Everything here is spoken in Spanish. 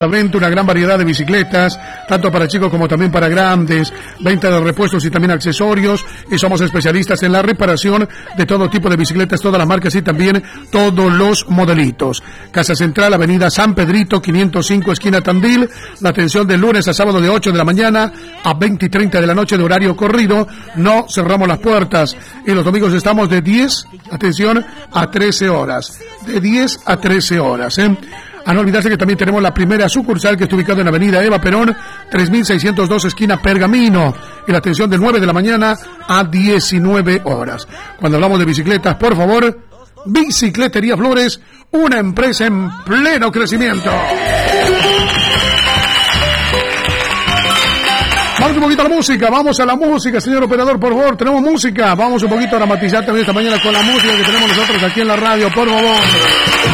Venta una gran variedad de bicicletas, tanto para chicos como también para grandes, venta de repuestos y también accesorios, y somos especialistas en la reparación de todo tipo de bicicletas, todas las marcas y también todos los modelitos. Casa Central, Avenida San Pedrito, 505, esquina Tandil, la atención de lunes a sábado de 8 de la mañana a 20 y 30 de la noche de horario corrido, no cerramos las puertas, y los domingos estamos de 10, atención, a 13 horas, de 10 a 13 horas, A no olvidarse que también tenemos la primera sucursal que está ubicada en la avenida Eva Perón, 3602, esquina Pergamino, y la atención de 9 de la mañana a 19 horas. Cuando hablamos de bicicletas, por favor, Bicicletería Flores, una empresa en pleno crecimiento. Vamos un poquito a la música, vamos a la música, señor operador, por favor, tenemos música. Vamos un poquito a dramatizar también esta mañana con la música que tenemos nosotros aquí en la radio, por favor.